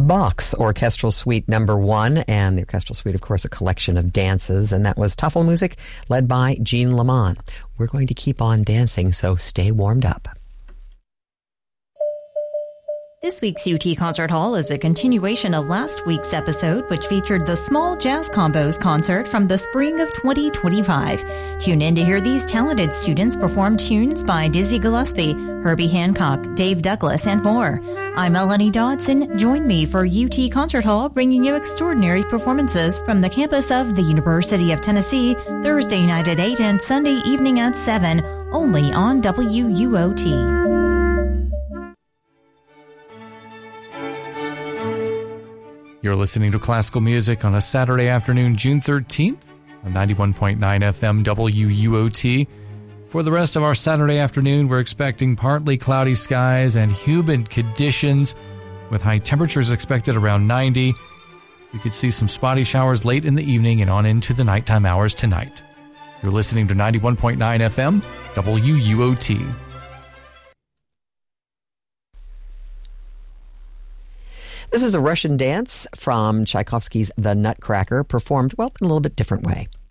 Bach's Orchestral Suite Number 1, and the Orchestral Suite, of course, a collection of dances, and that was Tafelmusik, led by Jean Lamont. We're going to keep on dancing, so stay warmed up. This week's UT Concert Hall is a continuation of last week's episode, which featured the Small Jazz Combos concert from the spring of 2025. Tune in to hear these talented students perform tunes by Dizzy Gillespie, Herbie Hancock, Dave Douglas, and more. I'm Melanie Dodson. Join me for UT Concert Hall, bringing you extraordinary performances from the campus of the University of Tennessee, Thursday night at 8 and Sunday evening at 7, only on WUOT. You're listening to classical music on a Saturday afternoon, June 13th, on 91.9 FM WUOT. For the rest of our Saturday afternoon, we're expecting partly cloudy skies and humid conditions, with high temperatures expected around 90. We could see some spotty showers late in the evening and on into the nighttime hours tonight. You're listening to 91.9 FM WUOT. This is a Russian dance from Tchaikovsky's The Nutcracker, performed, well, in a little bit different way.